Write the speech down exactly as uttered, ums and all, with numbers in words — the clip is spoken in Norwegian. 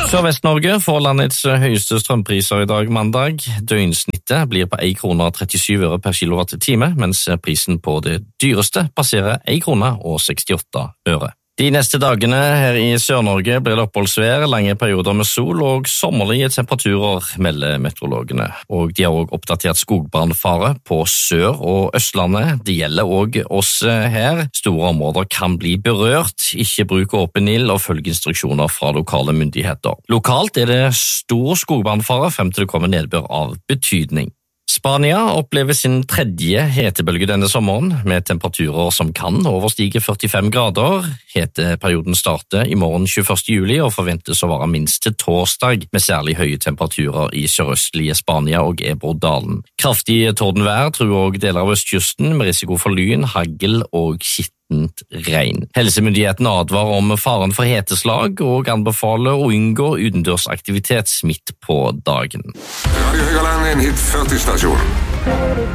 Sør-Vest-Norge får landets høyeste strømpriser i dag mandag. Døgnsnittet blir på en krone og trettisju øre per kilowatt-time, mens prisen på det dyreste passerer en krone og sekstiåtte øre. De neste dagene her i Sør-Norge blir det oppholdsvær, lange perioder med sol og sommerlige temperaturer, melder meteorologene. Og de har også oppdatert skogbrannfare på Sør- og Østlandet. Det gjelder også oss her. Store områder kan bli berørt. Ikke bruk åpen ild og følg instruksjoner fra lokale myndigheter. Lokalt er det stor skogbrannfare frem til det kommer nedbør av betydning. Spania opplever sin tredje hetebølge denne sommeren, med temperaturer som kan overstige førtifem grader. Heteperioden starter i morgen tjueførste juli og forventes å vare minst til torsdag, med særlig høye temperaturer i sørøstlige Spania og Ebro-dalen. Kraftig tordenvær truer også deler av østkysten, med risiko for lyn, hagl og skittent regn. Helsemyndighetene advarer om faren for heteslag og anbefaler å unngå utendørsaktivitet midt på dagen. Radio Høgaland, en hit førti stasjon.